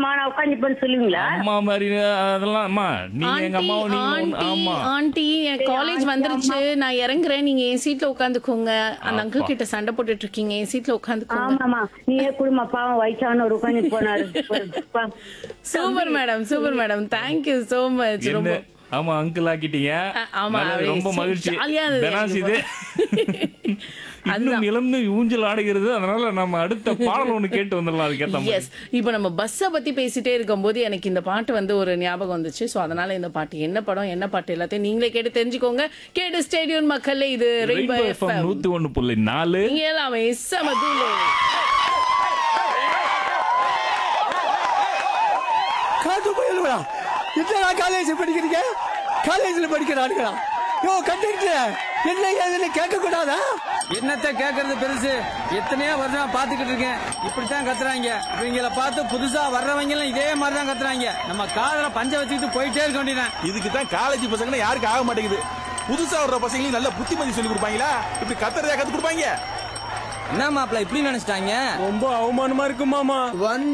போறேம்மா நான் உட்காந்துப்பேன்னு சொல்லுவீங்களா? அம்மா மாதிரி அதெல்லாம் அம்மா நீங்க எங்க அம்மாவை நீங்க ஆமா ஆண்டி என் காலேஜ் வந்துருச்சு, நான் இறங்குறேன், நீங்க என் சீட்ல உட்காந்துக்கோங்க. அந்த அங்கிள் கிட்ட சண்டை போட்டுட்டு இருக்கீங்க, என் சீட்ல உட்காந்துக்கோங்க. ஆமாமா நீயே குடும்ப பாவம் வயசான ஒரு உட்காந்து போனாரு. Super madam, super madam, thank you so much. என்ன ரொம்ப ஆமா அங்கிள் ஆக்கிட்டீங்க. ஆமா, நல்லது, ரொம்ப மகிழ்ச்சி. ஜாலியா இருந்தது பெனாஸ் எனக்கு. இது இன்னும் இளந்து ஊஞ்சல் ஆடுகிறது. அதனால நம்ம அடுத்த பாடல் ஒண்ணு கேட்டு வந்துடலாம் அதுக்கேத்த மாதிரி. எஸ், இப்போ நம்ம பஸ்ஸை பத்தி பேசிட்டே இருக்கும்போது எனக்கு இந்த பாட்டு வந்து ஒரு ஞாபகம் வந்துச்சு. ஸோ அதனால இந்த பாட்டு என்ன படம் என்ன பாட்டு எல்லாத்தையும் நீங்களே கேட்டு தெரிஞ்சுக்கோங்க. கேட்டு ஸ்டேடியம் மக்களே, இது ரெயின்போ Rainbow FM எஃப்எம் 101.4. நீங்க எல்லாமே சமதூளே. காட்டு போயிடுவா. என்னடா காலேஜ் படிக்கிறீங்க? காலேஜ்ல படிக்கிறானுங்களா? யோ கண்டக்டர், என்ன ஏதுன்னு கேட்க கூடாதா? என்னத்த கேக்குறது பெருசு, எத்தனையோ வருஷம் பாத்துக்கிட்டு இருக்கேன். இப்படித்தான் கத்துறாங்க. இவங்கள பார்த்து புதுசா வர்றவங்க எல்லாம் இதே மாதிரிதான் கத்துறாங்க. நம்ம காதல பஞ்ச வச்சுக்கிட்டு போயிட்டே இருக்க வேண்டியதான். இதுக்கு தான் காலேஜ் பசங்க யாருக்கு ஆக மாட்டேங்குது. புதுசா வர்ற பசங்களுக்கு நல்ல புத்திமதி சொல்லி கொடுப்பாங்களா? இப்படி கத்துறதா கத்து கொடுப்பாங்க. என்ன மாப்பிள்ள இப்படி நினைச்சிட்டாங்க? ரொம்ப அவமானமா இருக்கு மாமா.